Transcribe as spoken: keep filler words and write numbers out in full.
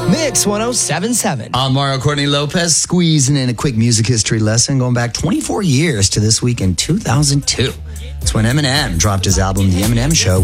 Mix one oh seven point seven. I'm Mario Courtney Lopez, squeezing in a quick music history lesson going back twenty-four years to this week in two thousand two. It's when Eminem dropped his album, The Eminem Show.